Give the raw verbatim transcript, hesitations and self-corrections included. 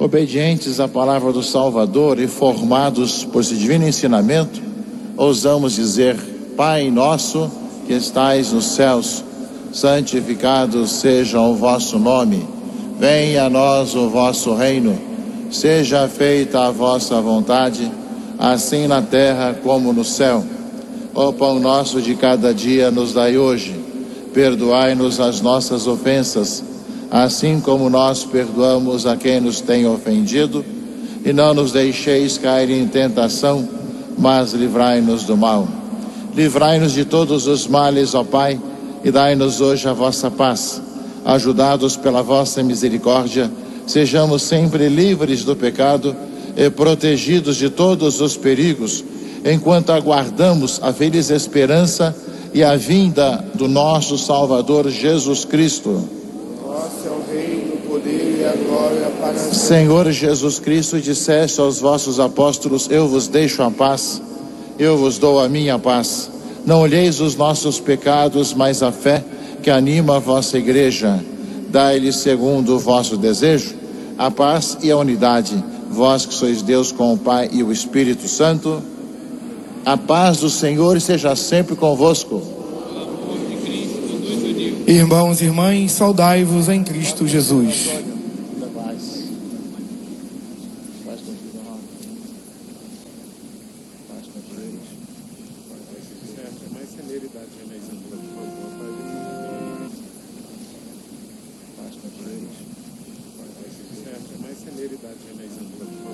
Obedientes à palavra do Salvador e formados por esse divino ensinamento, ousamos dizer: Pai nosso que estais nos céus, santificado seja o vosso nome. Venha a nós o vosso reino. Seja feita a vossa vontade, assim na terra como no céu. O pão nosso de cada dia nos dai hoje. Perdoai-nos as nossas ofensas, assim como nós perdoamos a quem nos tem ofendido. E não nos deixeis cair em tentação, mas livrai-nos do mal. Livrai-nos de todos os males, ó Pai, e dai-nos hoje a vossa paz. Ajudados pela vossa misericórdia, sejamos sempre livres do pecado e protegidos de todos os perigos, enquanto aguardamos a feliz esperança e a vinda do nosso Salvador Jesus Cristo. Nosso é o reino, o poder e a glória para sempre. Senhor Jesus Cristo, disseste aos vossos apóstolos: eu vos deixo a paz, eu vos dou a minha paz. Não olheis os nossos pecados, mas a fé que anima a vossa igreja. Dai-lhe, segundo o vosso desejo, a paz e a unidade, vós que sois Deus com o Pai e o Espírito Santo. A paz do Senhor seja sempre convosco. Irmãos e irmãs, saudai-vos em Cristo Jesus. Mais celeridade, né?